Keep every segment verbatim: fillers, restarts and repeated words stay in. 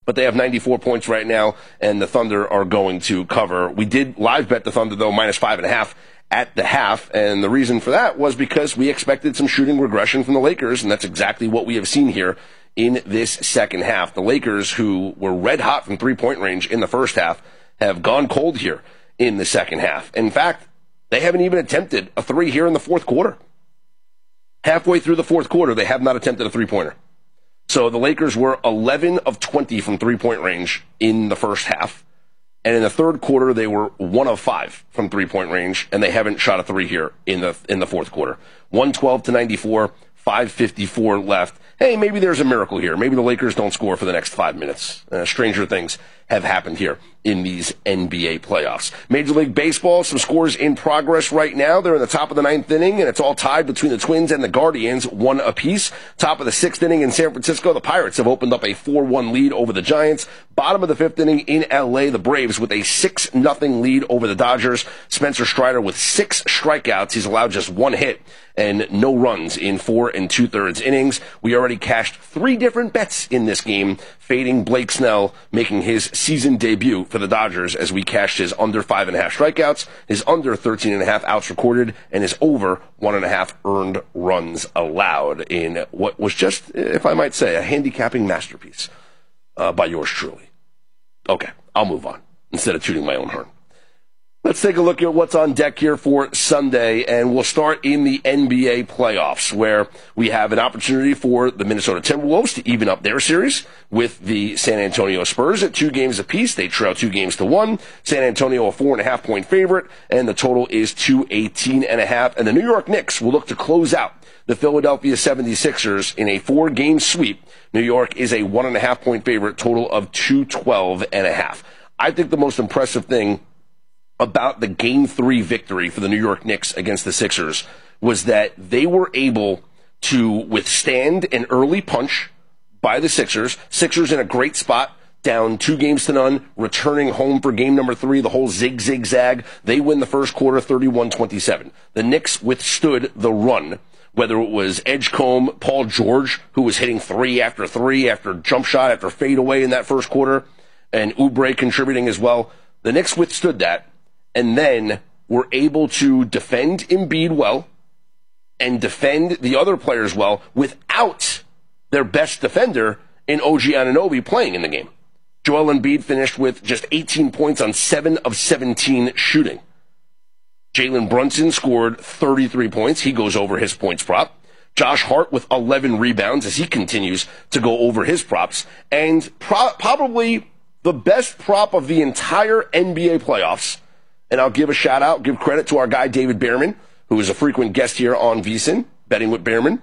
but they have ninety-four points right now, and the Thunder are going to cover. We did live bet the Thunder, though, minus five and a half at the half, and the reason for that was because we expected some shooting regression from the Lakers, and that's exactly what we have seen here in this second half. The Lakers, who were red hot from three-point range in the first half, have gone cold here in the second half. In fact, they haven't even attempted a three here in the fourth quarter. Halfway through the fourth quarter, they have not attempted a three-pointer. So the Lakers were eleven of twenty from three-point range in the first half. And in the third quarter, they were one of five from three-point range, and they haven't shot a three here in the in the fourth quarter. one twelve to ninety-four, five fifty-four left. Hey, maybe there's a miracle here. Maybe the Lakers don't score for the next five minutes. Uh, stranger things have happened here in these N B A playoffs. Major League Baseball, some scores in progress right now. They're in the top of the ninth inning, and it's all tied between the Twins and the Guardians, one apiece. Top of the sixth inning in San Francisco, the Pirates have opened up a four one lead over the Giants. Bottom of the fifth inning in L A, the Braves with a six nothing lead over the Dodgers. Spencer Strider with six strikeouts. He's allowed just one hit and no runs in four and two-thirds innings. We already cashed three different bets in this game, fading Blake Snell, making his season debut for the Dodgers as we cashed his under five and a half strikeouts, his under thirteen and a half outs recorded, and his over one and a half earned runs allowed in what was just, if I might say, a handicapping masterpiece uh, by yours truly. Okay, I'll move on instead of tooting my own horn. Let's take a look at what's on deck here for Sunday, and we'll start in the N B A playoffs, where we have an opportunity for the Minnesota Timberwolves to even up their series with the San Antonio Spurs at two games apiece. They trail two games to one. San Antonio a four and a half point favorite, and the total is two eighteen and a half. And the New York Knicks will look to close out the Philadelphia seventy-sixers in a four-game sweep. New York is a one and a half point favorite, total of two twelve and a half. I think the most impressive thing about the game three victory for the New York Knicks against the Sixers was that they were able to withstand an early punch by the Sixers. Sixers in a great spot, down two games to none, returning home for game number three, the whole zig, zig, zag. They win the first quarter thirty-one twenty-seven. The Knicks withstood the run, whether it was Edgecombe, Paul George, who was hitting three after three after jump shot, after fadeaway in that first quarter, and Oubre contributing as well. The Knicks withstood that, and then were able to defend Embiid well and defend the other players well without their best defender in O G Anunoby playing in the game. Joel Embiid finished with just eighteen points on seven of seventeen shooting. Jalen Brunson scored thirty-three points. He goes over his points prop. Josh Hart with eleven rebounds as he continues to go over his props. And pro- probably the best prop of the entire N B A playoffs. And I'll give a shout out, give credit to our guy David Behrman, who is a frequent guest here on VSiN, Betting with Behrman.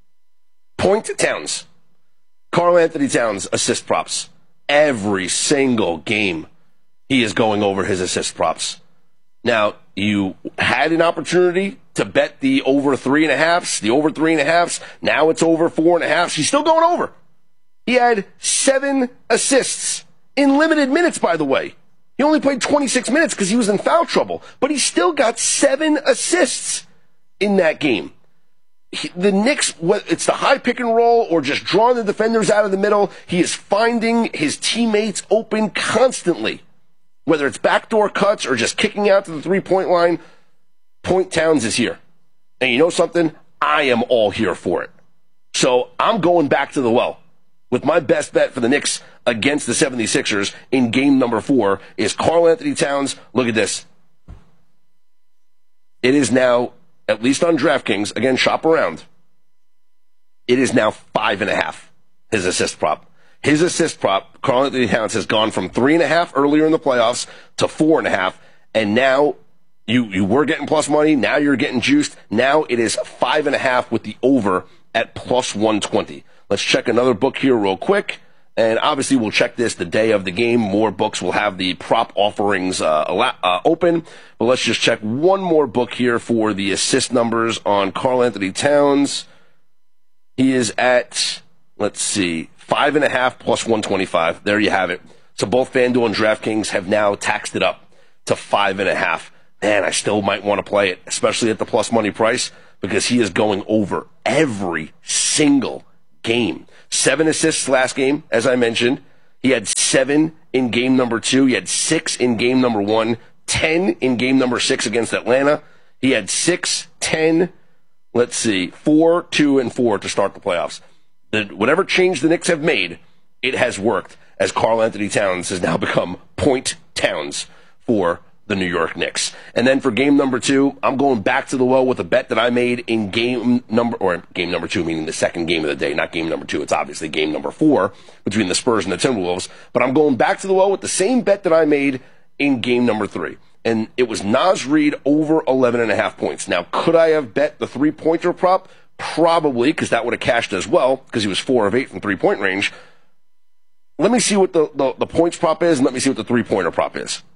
Point Towns. Karl Anthony Towns assist props. Every single game, he is going over his assist props. Now, you had an opportunity to bet the over three and a halves, the over three and a halves. Now it's over four and a halves. He's still going over. He had seven assists in limited minutes, by the way. He only played twenty-six minutes because he was in foul trouble, but he still got seven assists in that game. He, the Knicks, it's the high pick and roll or just drawing the defenders out of the middle. He is finding his teammates open constantly, whether it's backdoor cuts or just kicking out to the three-point line. Point Towns is here. And you know something? I am all here for it. So I'm going back to the well with my best bet for the Knicks against the seventy-sixers in game number four is Karl Anthony Towns. Look at this. It is now, at least on DraftKings, again, shop around. It is now five and a half, his assist prop. His assist prop, Karl Anthony Towns, has gone from three and a half earlier in the playoffs to four and a half, and now you, you were getting plus money, now you're getting juiced. Now it is five and a half with the over at plus one twenty. Let's check another book here real quick. And obviously, we'll check this the day of the game. More books will have the prop offerings uh, uh, open. But let's just check one more book here for the assist numbers on Karl Anthony Towns. He is at, let's see, five and a half plus one twenty-five. There you have it. So both FanDuel and DraftKings have now taxed it up to five and a half. Man, I still might want to play it, especially at the plus money price, because he is going over every single game. Seven assists last game, as I mentioned. He had seven in game number two. He had six in game number one, ten in game number six against Atlanta. He had six, ten, let's see, four, two, and four to start the playoffs. The, whatever change the Knicks have made, it has worked, as Karl Anthony Towns has now become Point Towns for the New York Knicks. And then for game number two, I'm going back to the well with a bet that I made in game number, or game number two, meaning the second game of the day, not game number two. It's obviously game number four between the Spurs and the Timberwolves. But I'm going back to the well with the same bet that I made in game number three. And it was Naz Reid over eleven and a half points. Now, could I have bet the three-pointer prop? Probably, because that would have cashed as well, because he was four of eight from three-point range. Let me see what the, the, the points prop is, and let me see what the three-pointer prop is.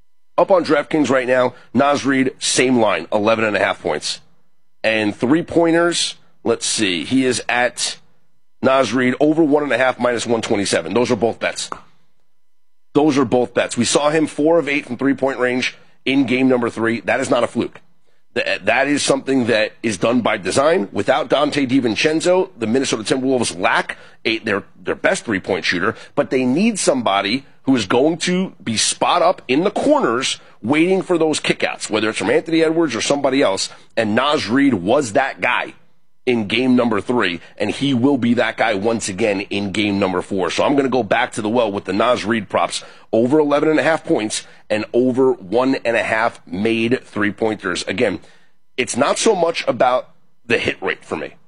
Up on DraftKings right now, Naz Reid, same line, eleven and a half points. And three-pointers, let's see, he is at Naz Reid over one and a half minus one twenty-seven. Those are both bets. Those are both bets. We saw him four of eight from three-point range in game number three. That is not a fluke. That is something that is done by design. Without Dante DiVincenzo, the Minnesota Timberwolves lack a, their, their best three-point shooter, but they need somebody who is going to be spot up in the corners waiting for those kickouts, whether it's from Anthony Edwards or somebody else. And Naz Reid was that guy in game number three, and he will be that guy once again in game number four. So I'm going to go back to the well with the Naz Reid props over eleven and a half points and over one and a half made three-pointers. Again, it's not so much about the hit rate for me.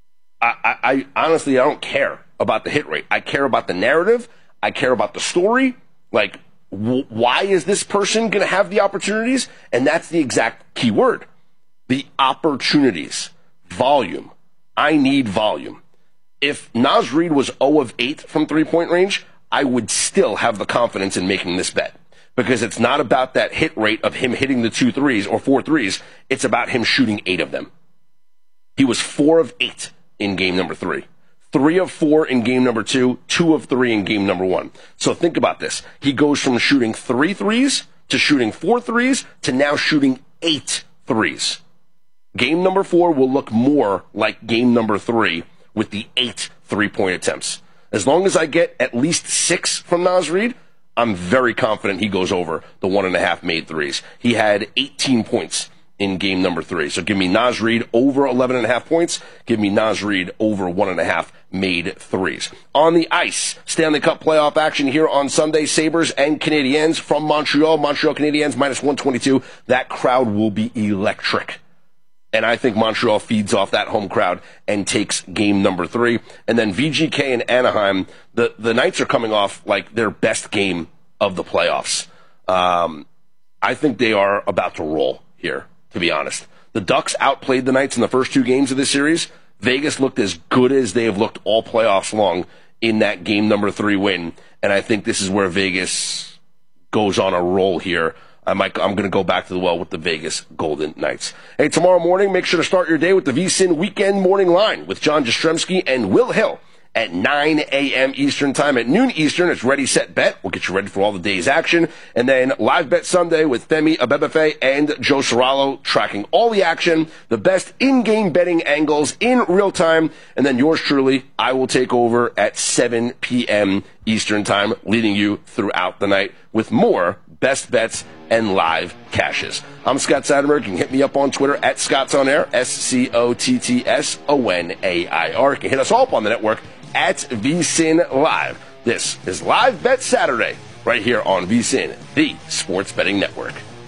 I, I, I honestly, I don't care about the hit rate. I care about the narrative. I care about the story. Like, w- why is this person going to have the opportunities? And that's the exact key word. The opportunities. Volume. I need volume. If Naz Reid was zero of eight from three-point range, I would still have the confidence in making this bet. Because it's not about that hit rate of him hitting the two threes or four threes. It's about him shooting eight of them. He was four of eight in game number three. Three of four in game number two. Two of three in game number one. So think about this. He goes from shooting three threes to shooting four threes to now shooting eight threes. Game number four will look more like game number three with the eight three-point attempts. As long as I get at least six from Naz Reid, I'm very confident he goes over the one and a half made threes. He had eighteen points in game number three. So give me Naz Reid over eleven and a half points. Give me Naz Reid over one and a half made threes. On the ice, Stanley Cup playoff action here on Sunday. Sabres and Canadiens from Montreal. Montreal Canadiens minus one twenty-two. That crowd will be electric. And I think Montreal feeds off that home crowd and takes game number three. And then V G K and Anaheim, the, the Knights are coming off like their best game of the playoffs. Um, I think they are about to roll here, to be honest. The Ducks outplayed the Knights in the first two games of this series. Vegas looked as good as they have looked all playoffs long in that game number three win. And I think this is where Vegas goes on a roll here. I might, I'm going to go back to the well with the Vegas Golden Knights. Hey, tomorrow morning, make sure to start your day with the V S I N Weekend Morning Line with John Jastrzemski and Will Hill at nine a.m. Eastern Time. At noon Eastern, it's Ready, Set, Bet. We'll get you ready for all the day's action. And then Live Bet Sunday with Femi Abebefe and Joe Serralo tracking all the action, the best in-game betting angles in real time. And then yours truly, I will take over at seven p.m. Eastern Time, leading you throughout the night with more best bets and live cashes. I'm Scott Seidenberg. You can hit me up on Twitter at Scott's On Air, S C O T T S O N A I R. You can hit us all up on the network at V S I N Live. This is Live Bet Saturday right here on V S I N, the Sports Betting Network.